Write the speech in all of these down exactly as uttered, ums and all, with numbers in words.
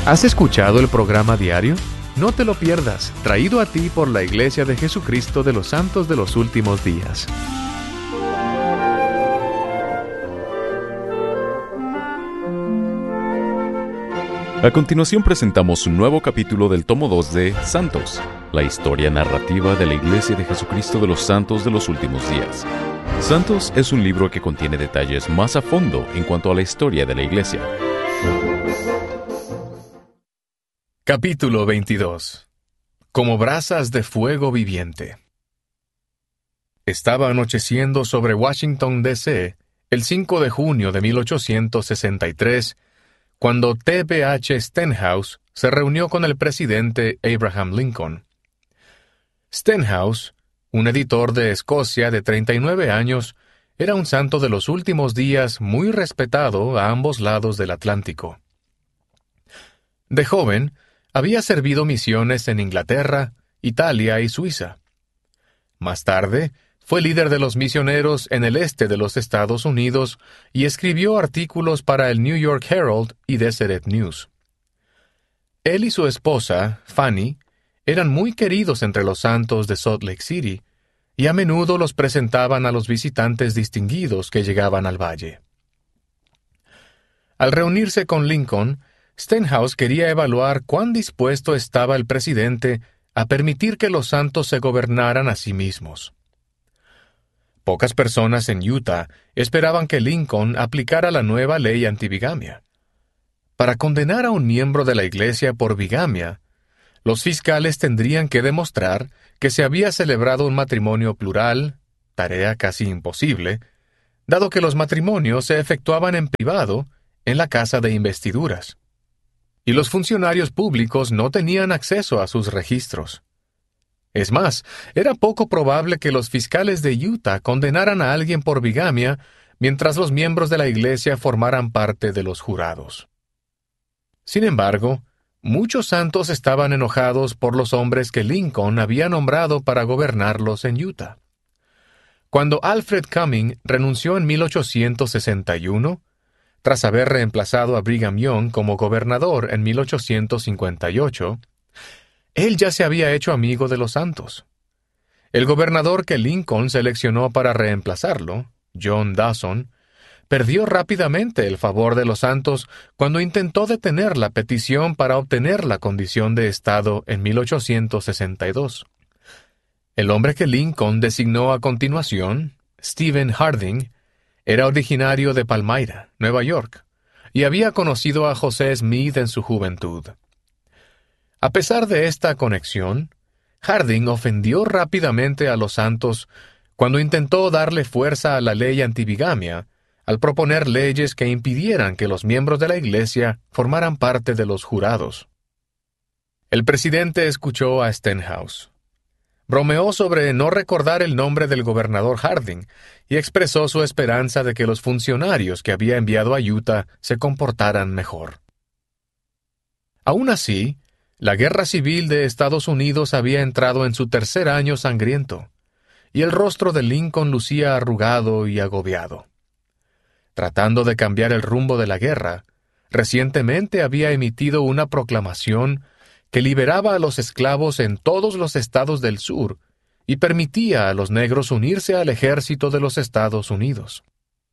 ¿Has escuchado el programa diario? No te lo pierdas, traído a ti por la Iglesia de Jesucristo de los Santos de los Últimos Días. A continuación presentamos un nuevo capítulo del tomo dos de Santos, la historia narrativa de la Iglesia de Jesucristo de los Santos de los Últimos Días. Santos es un libro que contiene detalles más a fondo en cuanto a la historia de la Iglesia. Capítulo veintidós. Como brasas de fuego viviente. Estaba anocheciendo sobre Washington, D C el cinco de junio de mil ochocientos sesenta y tres, cuando T B H Stenhouse se reunió con el presidente Abraham Lincoln. Stenhouse, un editor de Escocia de treinta y nueve años, era un santo de los últimos días muy respetado a ambos lados del Atlántico. De joven, había servido misiones en Inglaterra, Italia y Suiza. Más tarde, fue líder de los misioneros en el este de los Estados Unidos y escribió artículos para el New York Herald y Deseret News. Él y su esposa, Fanny, eran muy queridos entre los santos de Salt Lake City, y a menudo los presentaban a los visitantes distinguidos que llegaban al valle. Al reunirse con Lincoln, Stenhouse quería evaluar cuán dispuesto estaba el presidente a permitir que los santos se gobernaran a sí mismos. Pocas personas en Utah esperaban que Lincoln aplicara la nueva ley antibigamia. Para condenar a un miembro de la Iglesia por bigamia, los fiscales tendrían que demostrar que se había celebrado un matrimonio plural, tarea casi imposible, dado que los matrimonios se efectuaban en privado en la casa de investiduras, y los funcionarios públicos no tenían acceso a sus registros. Es más, era poco probable que los fiscales de Utah condenaran a alguien por bigamia mientras los miembros de la Iglesia formaran parte de los jurados. Sin embargo, muchos santos estaban enojados por los hombres que Lincoln había nombrado para gobernarlos en Utah. Cuando Alfred Cumming renunció en mil ochocientos sesenta y uno, tras haber reemplazado a Brigham Young como gobernador en mil ochocientos cincuenta y ocho, él ya se había hecho amigo de los santos. El gobernador que Lincoln seleccionó para reemplazarlo, John Dawson, perdió rápidamente el favor de los santos cuando intentó detener la petición para obtener la condición de Estado en mil ochocientos sesenta y dos. El hombre que Lincoln designó a continuación, Stephen Harding, era originario de Palmyra, Nueva York, y había conocido a José Smith en su juventud. A pesar de esta conexión, Harding ofendió rápidamente a los santos cuando intentó darle fuerza a la ley antibigamia al proponer leyes que impidieran que los miembros de la Iglesia formaran parte de los jurados. El presidente escuchó a Stenhouse. Bromeó sobre no recordar el nombre del gobernador Harding y expresó su esperanza de que los funcionarios que había enviado a Utah se comportaran mejor. Aún así, la guerra civil de Estados Unidos había entrado en su tercer año sangriento, y el rostro de Lincoln lucía arrugado y agobiado. Tratando de cambiar el rumbo de la guerra, recientemente había emitido una proclamación que liberaba a los esclavos en todos los estados del sur y permitía a los negros unirse al ejército de los Estados Unidos.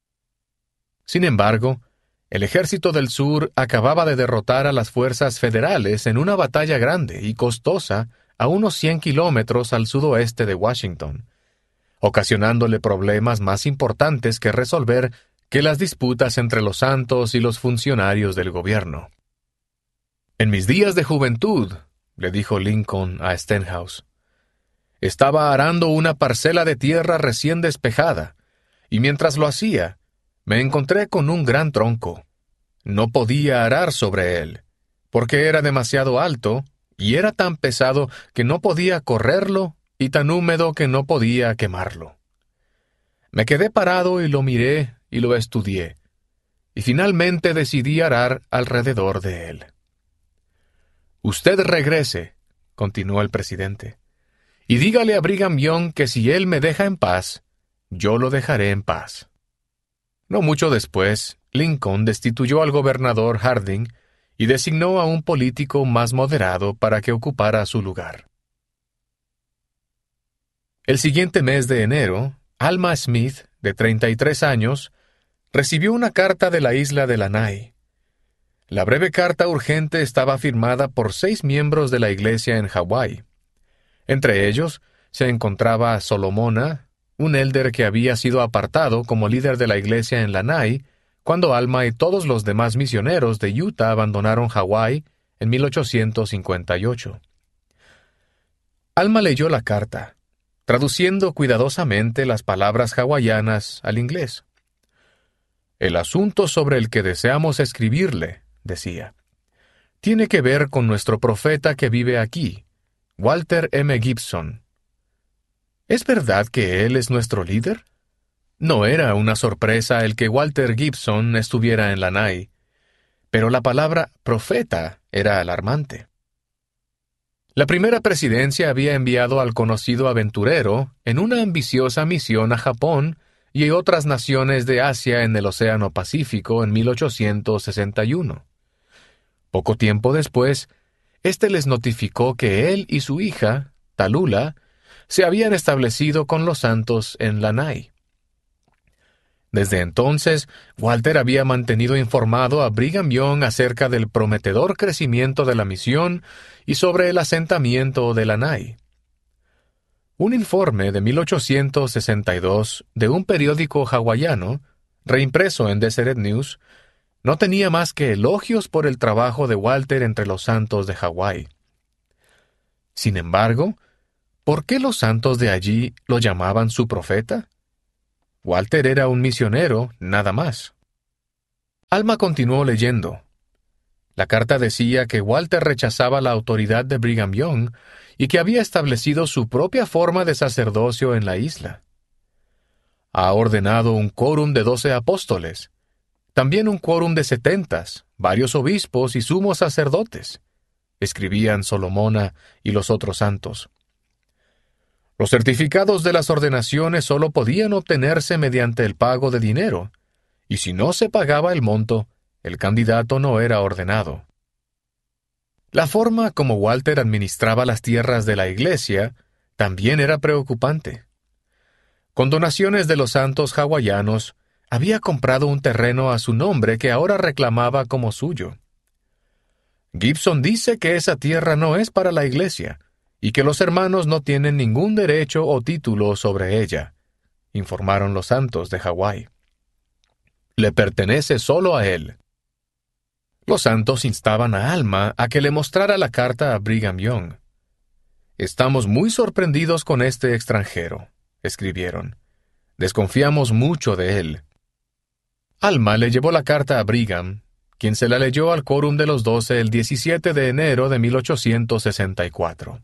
Sin embargo, el ejército del sur acababa de derrotar a las fuerzas federales en una batalla grande y costosa a unos cien kilómetros al sudoeste de Washington, ocasionándole problemas más importantes que resolver que las disputas entre los santos y los funcionarios del gobierno. En mis días de juventud, le dijo Lincoln a Stenhouse, estaba arando una parcela de tierra recién despejada, y mientras lo hacía, me encontré con un gran tronco. No podía arar sobre él, porque era demasiado alto, y era tan pesado que no podía correrlo, y tan húmedo que no podía quemarlo. Me quedé parado y lo miré y lo estudié, y finalmente decidí arar alrededor de él. Usted regrese, continuó el presidente, y dígale a Brigham Young que si él me deja en paz, yo lo dejaré en paz. No mucho después, Lincoln destituyó al gobernador Harding y designó a un político más moderado para que ocupara su lugar. El siguiente mes de enero, Alma Smith, de treinta y tres años, recibió una carta de la isla de Lanai. La breve carta urgente estaba firmada por seis miembros de la iglesia en Hawái. Entre ellos se encontraba Solomona, un élder que había sido apartado como líder de la iglesia en Lanai cuando Alma y todos los demás misioneros de Utah abandonaron Hawái en mil ochocientos cincuenta y ocho. Alma leyó la carta, traduciendo cuidadosamente las palabras hawaianas al inglés. «El asunto sobre el que deseamos escribirle», decía, «tiene que ver con nuestro profeta que vive aquí, Walter M. Gibson. ¿Es verdad que él es nuestro líder?» No era una sorpresa el que Walter Gibson estuviera en Lanai, pero la palabra profeta era alarmante. La primera presidencia había enviado al conocido aventurero en una ambiciosa misión a Japón y otras naciones de Asia en el Océano Pacífico en mil ochocientos sesenta y uno. Poco tiempo después, éste les notificó que él y su hija, Tallulah, se habían establecido con los santos en Lanai. Desde entonces, Walter había mantenido informado a Brigham Young acerca del prometedor crecimiento de la misión y sobre el asentamiento de Lanai. Un informe de mil ochocientos sesenta y dos de un periódico hawaiano, reimpreso en Deseret News, no tenía más que elogios por el trabajo de Walter entre los santos de Hawái. Sin embargo, ¿por qué los santos de allí lo llamaban su profeta? Walter era un misionero, nada más. Alma continuó leyendo. La carta decía que Walter rechazaba la autoridad de Brigham Young y que había establecido su propia forma de sacerdocio en la isla. Ha ordenado un quórum de doce apóstoles, también un quórum de setentas, varios obispos y sumos sacerdotes, escribían Solomona y los otros santos. Los certificados de las ordenaciones solo podían obtenerse mediante el pago de dinero, y si no se pagaba el monto, el candidato no era ordenado. La forma como Walter administraba las tierras de la iglesia también era preocupante. Con donaciones de los santos hawaianos, había comprado un terreno a su nombre que ahora reclamaba como suyo. Gibson dice que esa tierra no es para la iglesia, y que los hermanos no tienen ningún derecho o título sobre ella, informaron los santos de Hawái. Le pertenece solo a él. Los santos instaban a Alma a que le mostrara la carta a Brigham Young. «Estamos muy sorprendidos con este extranjero», escribieron. «Desconfiamos mucho de él». Alma le llevó la carta a Brigham, quien se la leyó al quórum de los doce el diecisiete de enero de mil ochocientos sesenta y cuatro.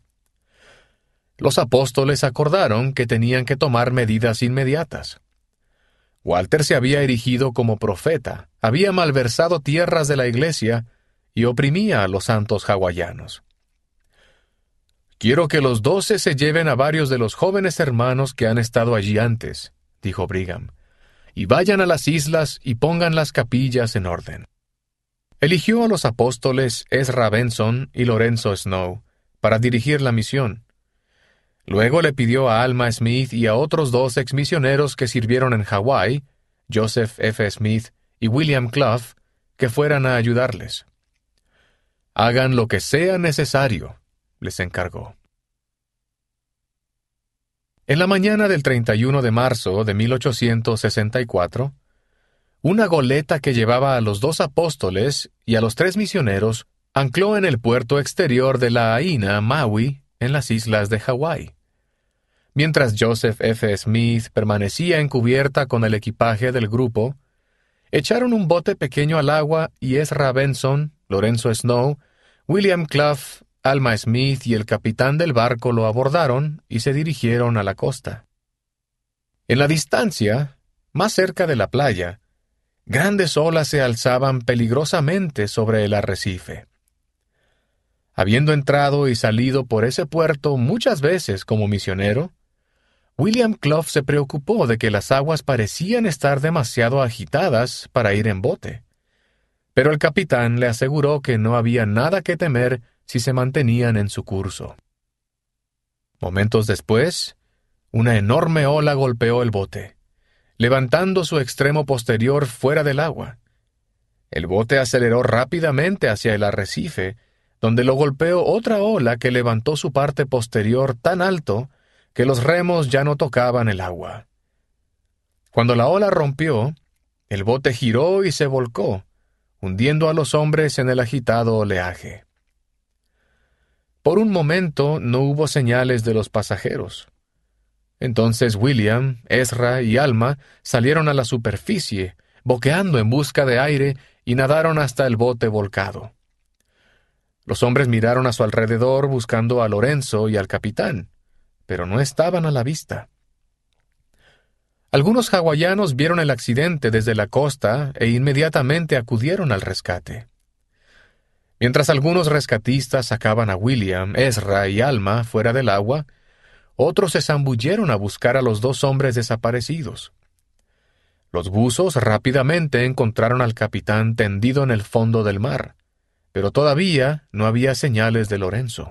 Los apóstoles acordaron que tenían que tomar medidas inmediatas. Walter se había erigido como profeta, había malversado tierras de la iglesia y oprimía a los santos hawaianos. «Quiero que los doce se lleven a varios de los jóvenes hermanos que han estado allí antes», dijo Brigham, «y vayan a las islas y pongan las capillas en orden». Eligió a los apóstoles Ezra Benson y Lorenzo Snow para dirigir la misión. Luego le pidió a Alma Smith y a otros dos exmisioneros que sirvieron en Hawái, Joseph F. Smith y William Clough, que fueran a ayudarles. «Hagan lo que sea necesario», les encargó. En la mañana del treinta y uno de marzo de mil ochocientos sesenta y cuatro, una goleta que llevaba a los dos apóstoles y a los tres misioneros ancló en el puerto exterior de la Aina, Maui, en las islas de Hawái. Mientras Joseph F. Smith permanecía en cubierta con el equipaje del grupo, echaron un bote pequeño al agua y Ezra Benson, Lorenzo Snow, William Clough, Alma Smith y el capitán del barco lo abordaron y se dirigieron a la costa. En la distancia, más cerca de la playa, grandes olas se alzaban peligrosamente sobre el arrecife. Habiendo entrado y salido por ese puerto muchas veces como misionero, William Clough se preocupó de que las aguas parecían estar demasiado agitadas para ir en bote. Pero el capitán le aseguró que no había nada que temer si se mantenían en su curso. Momentos después, una enorme ola golpeó el bote, levantando su extremo posterior fuera del agua. El bote aceleró rápidamente hacia el arrecife, donde lo golpeó otra ola que levantó su parte posterior tan alto que los remos ya no tocaban el agua. Cuando la ola rompió, el bote giró y se volcó, hundiendo a los hombres en el agitado oleaje. Por un momento no hubo señales de los pasajeros. Entonces William, Ezra y Alma salieron a la superficie, boqueando en busca de aire, y nadaron hasta el bote volcado. Los hombres miraron a su alrededor buscando a Lorenzo y al capitán, pero no estaban a la vista. Algunos hawaianos vieron el accidente desde la costa e inmediatamente acudieron al rescate. Mientras algunos rescatistas sacaban a William, Ezra y Alma fuera del agua, otros se zambulleron a buscar a los dos hombres desaparecidos. Los buzos rápidamente encontraron al capitán tendido en el fondo del mar, pero todavía no había señales de Lorenzo.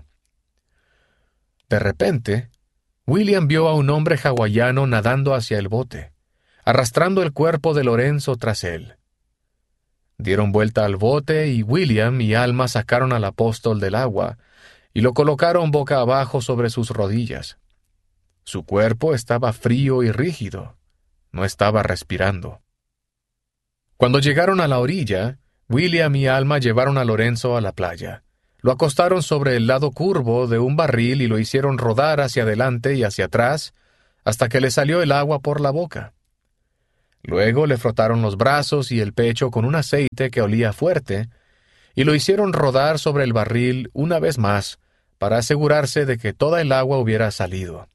De repente, William vio a un hombre hawaiano nadando hacia el bote, arrastrando el cuerpo de Lorenzo tras él. Dieron vuelta al bote y William y Alma sacaron al apóstol del agua y lo colocaron boca abajo sobre sus rodillas. Su cuerpo estaba frío y rígido. No estaba respirando. Cuando llegaron a la orilla, William y Alma llevaron a Lorenzo a la playa. Lo acostaron sobre el lado curvo de un barril y lo hicieron rodar hacia adelante y hacia atrás hasta que le salió el agua por la boca. Luego le frotaron los brazos y el pecho con un aceite que olía fuerte y lo hicieron rodar sobre el barril una vez más para asegurarse de que toda el agua hubiera salido.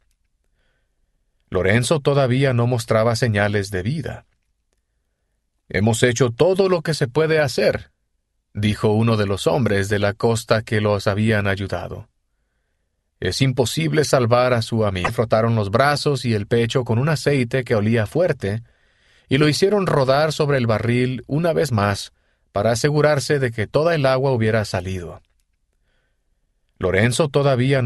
Lorenzo todavía no mostraba señales de vida. «Hemos hecho todo lo que se puede hacer», dijo uno de los hombres de la costa que los habían ayudado. «Es imposible salvar a su amigo». Frotaron los brazos y el pecho con un aceite que olía fuerte y lo hicieron rodar sobre el barril una vez más para asegurarse de que toda el agua hubiera salido. Lorenzo todavía